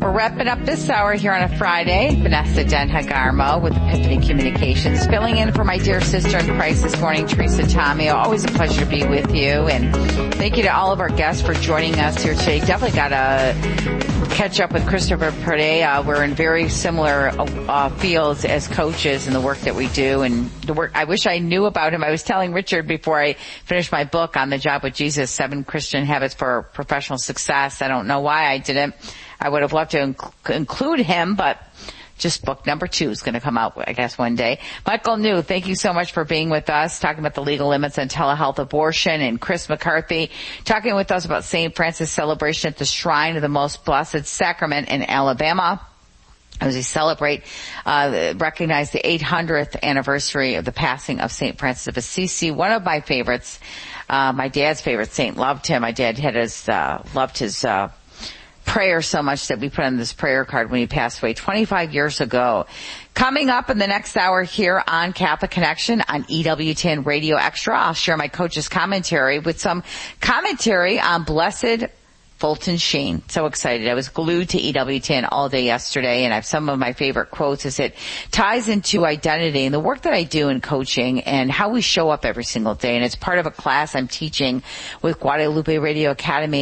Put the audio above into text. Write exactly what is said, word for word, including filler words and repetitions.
We're wrapping up this hour here on a Friday. Vanessa Den-Hagarmo with Epiphany Communications, filling in for my dear sister in Christ this morning, Teresa Tomeo. Always a pleasure to be with you, and thank you to all of our guests for joining us here today. Definitely got to catch up with Christopher Perea. We're in very similar uh, fields as coaches in the work that we do, and the work I wish I knew about him. I was telling Richard before I finished my book On the Job with Jesus, Seven Christian Habits for Professional Success. I don't know why I didn't. I would have loved to inc- include him, but just book number two is going to come out, I guess, one day. Michael New, thank you so much for being with us, talking about the legal limits on telehealth abortion, and Chris McCarthy talking with us about Saint Francis celebration at the Shrine of the Most Blessed Sacrament in Alabama, as we celebrate, uh, recognize the eight hundredth anniversary of the passing of Saint Francis of Assisi, one of my favorites, uh, my dad's favorite saint. Loved him. My dad had his, uh, loved his, uh, prayer so much that we put on this prayer card when he passed away twenty-five years ago. Coming up in the next hour here on Catholic Connection on E W ten Radio Extra, I'll share my coach's commentary with some commentary on Blessed Fulton Sheen. So excited. I was glued to E W ten all day yesterday, and I have some of my favorite quotes as it ties into identity and the work that I do in coaching and how we show up every single day. And it's part of a class I'm teaching with Guadalupe Radio Academy